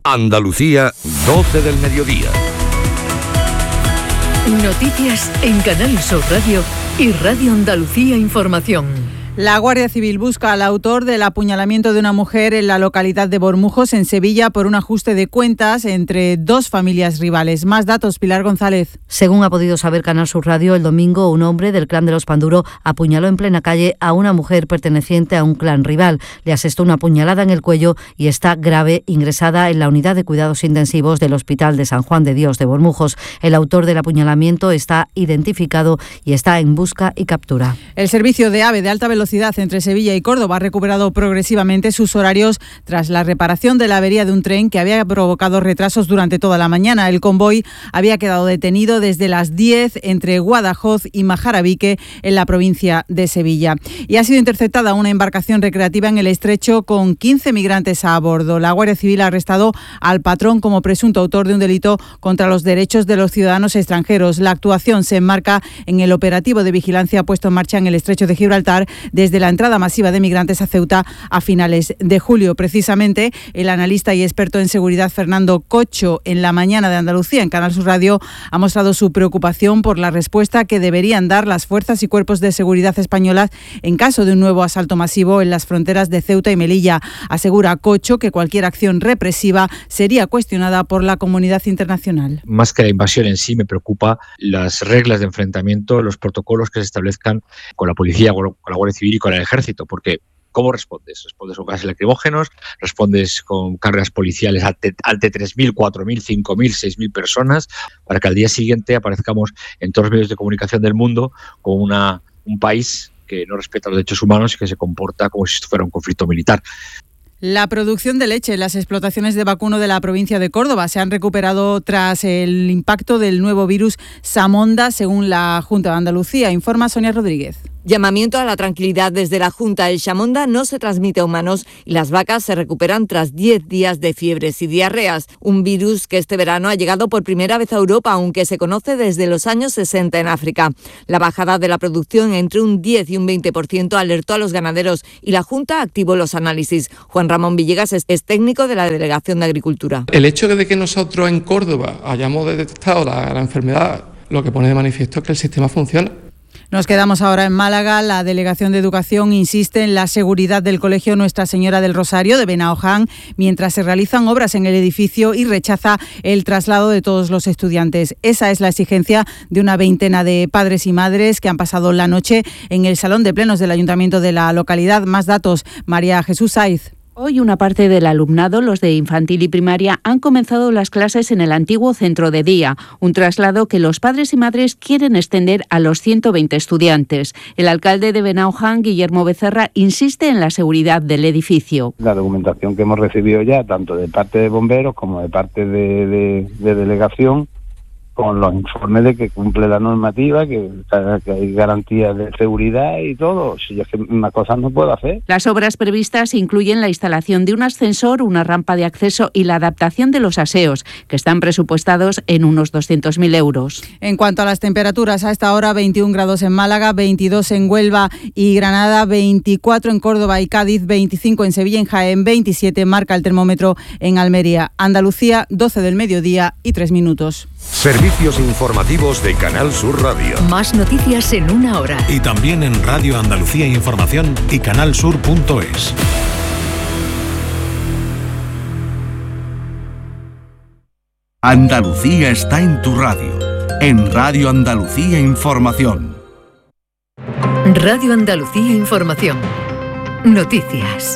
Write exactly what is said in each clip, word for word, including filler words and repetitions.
Andalucía, doce del mediodía. Noticias en Canal Sur Radio y Radio Andalucía Información. La Guardia Civil busca al autor del apuñalamiento de una mujer en la localidad de Bormujos, en Sevilla, por un ajuste de cuentas entre dos familias rivales. Más datos, Pilar González. Según ha podido saber Canal Sur Radio, el domingo un hombre del clan de los Panduro apuñaló en plena calle a una mujer perteneciente a un clan rival. Le asestó una puñalada en el cuello y está grave, ingresada en la unidad de cuidados intensivos del Hospital de San Juan de Dios de Bormujos. El autor del apuñalamiento está identificado y está en busca y captura. El servicio de AVE de alta velocidad entre Sevilla y Córdoba ha recuperado progresivamente sus horarios tras la reparación de la avería de un tren que había provocado retrasos durante toda la mañana. El convoy había quedado detenido desde las diez entre Guadajoz y Majarabique, en la provincia de Sevilla. Y ha sido interceptada una embarcación recreativa en el estrecho con quince migrantes a bordo. La Guardia Civil ha arrestado al patrón como presunto autor de un delito contra los derechos de los ciudadanos extranjeros. La actuación se enmarca en el operativo de vigilancia puesto en marcha en el estrecho de Gibraltar desde la entrada masiva de migrantes a Ceuta a finales de julio. Precisamente, el analista y experto en seguridad Fernando Cocho, en La Mañana de Andalucía, en Canal Sur Radio, ha mostrado su preocupación por la respuesta que deberían dar las fuerzas y cuerpos de seguridad españolas en caso de un nuevo asalto masivo en las fronteras de Ceuta y Melilla. Asegura Cocho que cualquier acción represiva sería cuestionada por la comunidad internacional. Más que la invasión en sí, me preocupa las reglas de enfrentamiento, los protocolos que se establezcan con la policía, con la Guardia Civil y con el ejército, porque ¿cómo respondes? Respondes con gases lacrimógenos, respondes con cargas policiales ante, ante tres mil, cuatro mil, cinco mil, seis mil personas, para que al día siguiente aparezcamos en todos los medios de comunicación del mundo como una, un país que no respeta los derechos humanos y que se comporta como si esto fuera un conflicto militar. La producción de leche en las explotaciones de vacuno de la provincia de Córdoba se han recuperado tras el impacto del nuevo virus Samonda, según la Junta de Andalucía. Informa Sonia Rodríguez. Llamamiento a la tranquilidad desde la Junta. El Samonda no se transmite a humanos y las vacas se recuperan tras diez días de fiebres y diarreas. Un virus que este verano ha llegado por primera vez a Europa, aunque se conoce desde los años sesenta en África. La bajada de la producción entre un diez y un veinte por ciento alertó a los ganaderos y la Junta activó los análisis. Juan Ramón Villegas es, es técnico de la Delegación de Agricultura. El hecho de que nosotros en Córdoba hayamos detectado la, la enfermedad, lo que pone de manifiesto es que el sistema funciona. Nos quedamos ahora en Málaga. La Delegación de Educación insiste en la seguridad del Colegio Nuestra Señora del Rosario de Benaoján mientras se realizan obras en el edificio y rechaza el traslado de todos los estudiantes. Esa es la exigencia de una veintena de padres y madres que han pasado la noche en el Salón de Plenos del Ayuntamiento de la localidad. Más datos, María Jesús Saiz. Hoy una parte del alumnado, los de infantil y primaria, han comenzado las clases en el antiguo centro de día, un traslado que los padres y madres quieren extender a los ciento veinte estudiantes. El alcalde de Benaoján, Guillermo Becerra, insiste en la seguridad del edificio. La documentación que hemos recibido ya, tanto de parte de bomberos como de parte de, de, de delegación, con los informes de que cumple la normativa, que, que hay garantías de seguridad y todo. Si es que una cosa no puedo hacer. Las obras previstas incluyen la instalación de un ascensor, una rampa de acceso y la adaptación de los aseos, que están presupuestados en unos doscientos mil euros. En cuanto a las temperaturas, a esta hora veintiún grados en Málaga, veintidós en Huelva y Granada, veinticuatro en Córdoba y Cádiz, veinticinco en Sevilla, en Jaén, veintisiete marca el termómetro en Almería. Andalucía, doce del mediodía y tres minutos. Servicios informativos de Canal Sur Radio. Más noticias en una hora. Y también en Radio Andalucía Información y canalsur punto es. Andalucía está en tu radio. En Radio Andalucía Información. Radio Andalucía Información. Noticias.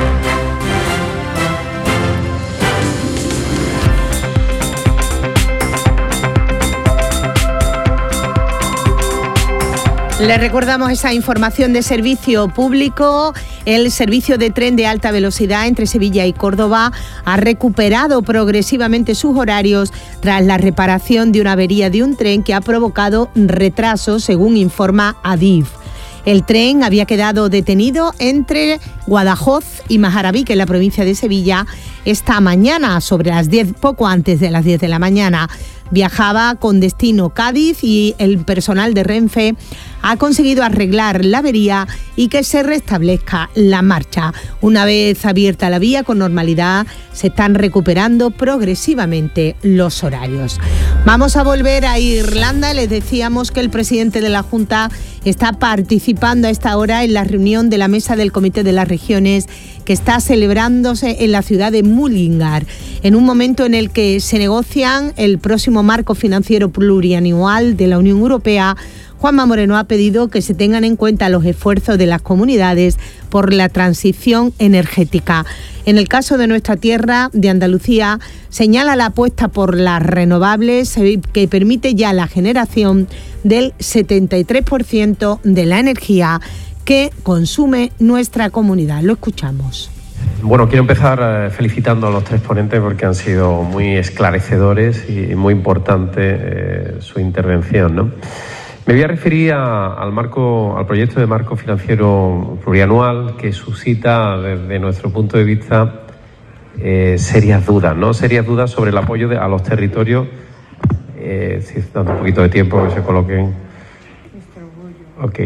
Les recordamos esa información de servicio público. El servicio de tren de alta velocidad entre Sevilla y Córdoba ha recuperado progresivamente sus horarios tras la reparación de una avería de un tren que ha provocado retrasos, según informa Adif. El tren había quedado detenido entre Guadajoz y Majarabic, en la provincia de Sevilla, esta mañana, sobre las diez, poco antes de las diez de la mañana. Viajaba con destino Cádiz y el personal de Renfe ha conseguido arreglar la avería y que se restablezca la marcha. Una vez abierta la vía con normalidad, se están recuperando progresivamente los horarios. Vamos a volver a Irlanda. Les decíamos que el presidente de la Junta está participando a esta hora en la reunión de la Mesa del Comité de las Regiones que está celebrándose en la ciudad de Mullingar, en un momento en el que se negocian el próximo marco financiero plurianual de la Unión Europea. Juanma Moreno ha pedido que se tengan en cuenta los esfuerzos de las comunidades por la transición energética. En el caso de nuestra tierra, de Andalucía, señala la apuesta por las renovables que permite ya la generación del setenta y tres por ciento de la energía que consume nuestra comunidad. Lo escuchamos. Bueno, quiero empezar felicitando a los tres ponentes porque han sido muy esclarecedores y muy importante eh, su intervención, ¿no? Me voy a referir a, al marco, al proyecto de marco financiero plurianual que suscita desde nuestro punto de vista eh, serias dudas, ¿no? Serias dudas sobre el apoyo de, a los territorios. Eh, si dando un poquito de tiempo que se coloquen. Ok.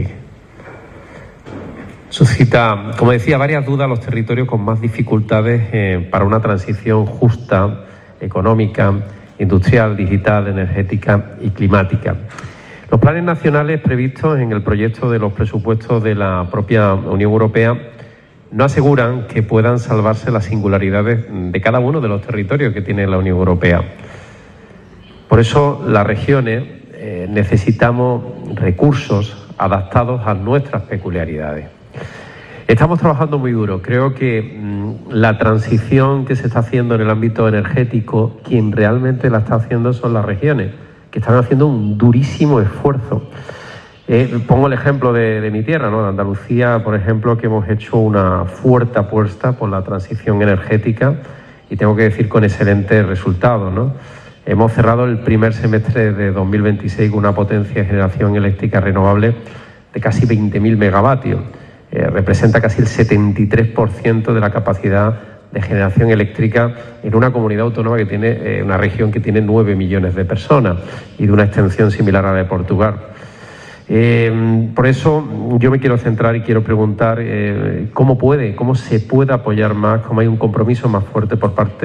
Suscita, como decía, varias dudas a los territorios con más dificultades eh, para una transición justa, económica, industrial, digital, energética y climática. Los planes nacionales previstos en el proyecto de los presupuestos de la propia Unión Europea no aseguran que puedan salvarse las singularidades de cada uno de los territorios que tiene la Unión Europea. Por eso, las regiones eh, necesitamos recursos adaptados a nuestras peculiaridades. Estamos trabajando muy duro. Creo que mmm, la transición que se está haciendo en el ámbito energético, quien realmente la está haciendo son las regiones, que están haciendo un durísimo esfuerzo. Eh, pongo el ejemplo de, de mi tierra, ¿no? De Andalucía, por ejemplo, que hemos hecho una fuerte apuesta por la transición energética y tengo que decir con excelentes resultados, ¿no? Hemos cerrado el primer semestre de dos mil veintiséis con una potencia de generación eléctrica renovable de casi veinte mil megavatios. Eh, representa casi el setenta y tres por ciento de la capacidad de generación eléctrica en una comunidad autónoma que tiene, eh, una región que tiene nueve millones de personas y de una extensión similar a la de Portugal. Eh, por eso yo me quiero centrar y quiero preguntar eh, cómo puede, cómo se puede apoyar más, cómo hay un compromiso más fuerte por parte